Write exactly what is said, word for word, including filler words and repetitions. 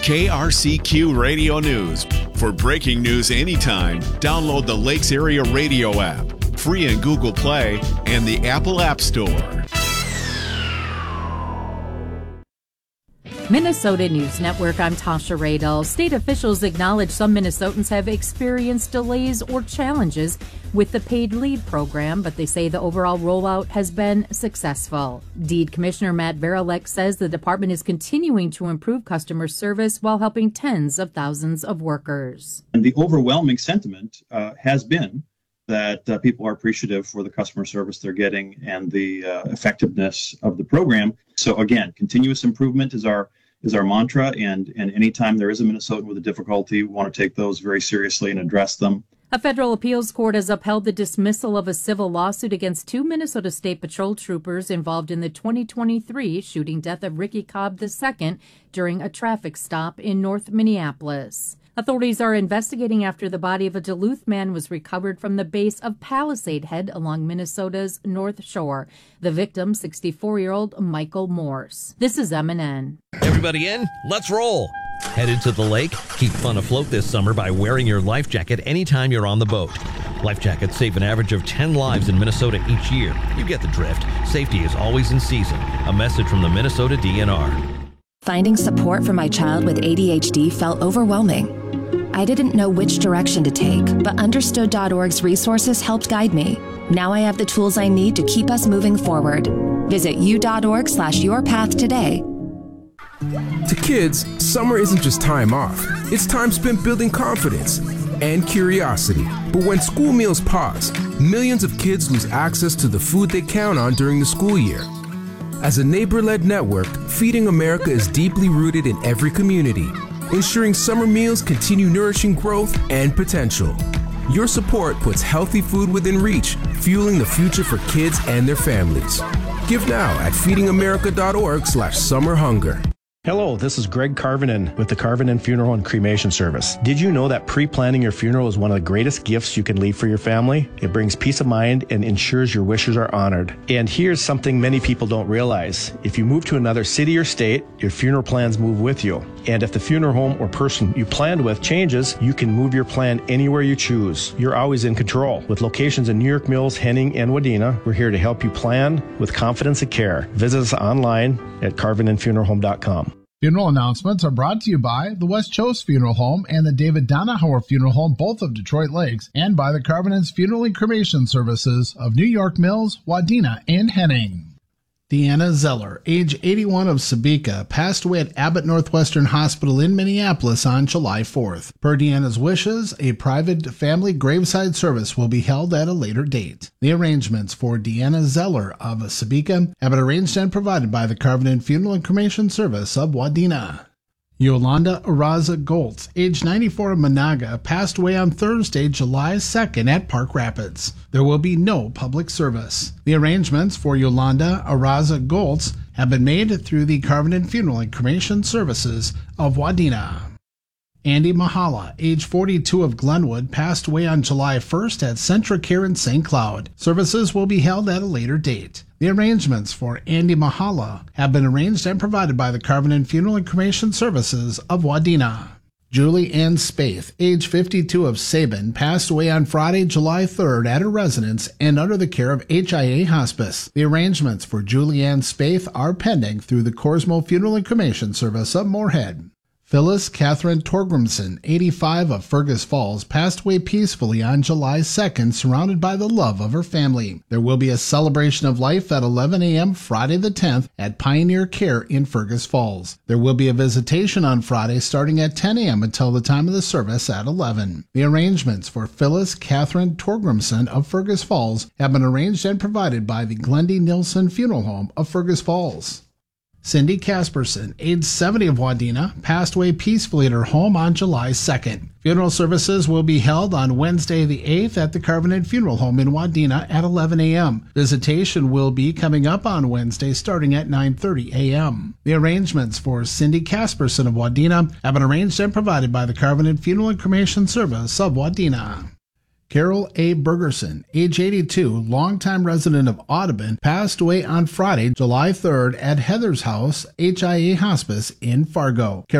K R C Q Radio News. For breaking news anytime, download the Lakes Area Radio app, free in Google Play and the Apple App Store. Minnesota News Network, I'm Tasha Radel. State officials acknowledge some Minnesotans have experienced delays or challenges with the paid lead program, but they say the overall rollout has been successful. Deed Commissioner Matt Barelek says the department is continuing to improve customer service while helping tens of thousands of workers. And the overwhelming sentiment uh, has been that uh, people are appreciative for the customer service they're getting and the uh, effectiveness of the program. So again, continuous improvement is our is our mantra, and, and anytime there is a Minnesotan with a difficulty, we want to take those very seriously and address them. A federal appeals court has upheld the dismissal of a civil lawsuit against two Minnesota State Patrol troopers involved in the twenty twenty-three shooting death of Ricky Cobb the second during a traffic stop in North Minneapolis. Authorities are investigating after the body of a Duluth man was recovered from the base of Palisade Head along Minnesota's North Shore. The victim, sixty-four-year-old Michael Morse. This is M N N. Everybody in? Let's roll. Headed to the lake? Keep fun afloat this summer by wearing your life jacket anytime you're on the boat. Life jackets save an average of ten lives in Minnesota each year. You get the drift. Safety is always in season. A message from the Minnesota D N R. Finding support for my child with A D H D felt overwhelming. I didn't know which direction to take, but Understood dot org's resources helped guide me. Now I have the tools I need to keep us moving forward. Visit u.org slash your path today. To kids, summer isn't just time off. It's time spent building confidence and curiosity. But when school meals pause, millions of kids lose access to the food they count on during the school year. As a neighbor-led network, Feeding America is deeply rooted in every community, ensuring summer meals continue nourishing growth and potential. Your support puts healthy food within reach, fueling the future for kids and their families. Give now at feeding america dot org slash summer hunger. Hello, this is Greg Carvinen with the Carvinen Funeral and Cremation Service. Did you know that pre-planning your funeral is one of the greatest gifts you can leave for your family? It brings peace of mind and ensures your wishes are honored. And here's something many people don't realize. If you move to another city or state, your funeral plans move with you. And if the funeral home or person you planned with changes, you can move your plan anywhere you choose. You're always in control. With locations in New York Mills, Henning, and Wadena, we're here to help you plan with confidence and care. Visit us online at carvinen funeral home dot com. Funeral announcements are brought to you by the West Chose Funeral Home and the David Donahauer Funeral Home, both of Detroit Lakes, and by the Carvinen's Funeral and Cremation Services of New York Mills, Wadena, and Henning. Deanna Zeller, age eighty-one, of Sebeka, passed away at Abbott Northwestern Hospital in Minneapolis on July fourth. Per Deanna's wishes, a private family graveside service will be held at a later date. The arrangements for Deanna Zeller of Sebeka have been arranged and provided by the Carvinen Funeral and Cremation Service of Wadena. Yolanda Araza Goltz, age ninety-four, of Monaga, passed away on Thursday, July second at Park Rapids. There will be no public service. The arrangements for Yolanda Araza Goltz have been made through the Carvinen Funeral and Cremation Services of Wadena. Andy Mahala, age forty-two, of Glenwood, passed away on July first at Centra Care in Saint Cloud. Services will be held at a later date. The arrangements for Andy Mahala have been arranged and provided by the Carvinen Funeral and Cremation Services of Wadena. Julie Ann Spaeth, age fifty-two, of Sabin, passed away on Friday, July third at her residence and under the care of H I A Hospice. The arrangements for Julie Ann Spaeth are pending through the Corsmo Funeral and Cremation Service of Moorhead. Phyllis Catherine Torgrimson, eighty-five, of Fergus Falls, passed away peacefully on July second, surrounded by the love of her family. There will be a celebration of life at eleven a.m. Friday the tenth at Pioneer Care in Fergus Falls. There will be a visitation on Friday starting at ten a.m. until the time of the service at eleven. The arrangements for Phyllis Catherine Torgrimson of Fergus Falls have been arranged and provided by the Glendy Nilsson Funeral Home of Fergus Falls. Cindy Casperson, age seventy, of Wadena, passed away peacefully at her home on July second. Funeral services will be held on Wednesday the eighth at the Carvinen Funeral Home in Wadena at eleven a.m. Visitation will be coming up on Wednesday starting at nine thirty a.m. The arrangements for Cindy Casperson of Wadena have been arranged and provided by the Carvinen Funeral and Cremation Service of Wadena. Carol A. Bergerson, age eighty-two, longtime resident of Audubon, passed away on Friday, July third at Heather's House, H I A Hospice in Fargo.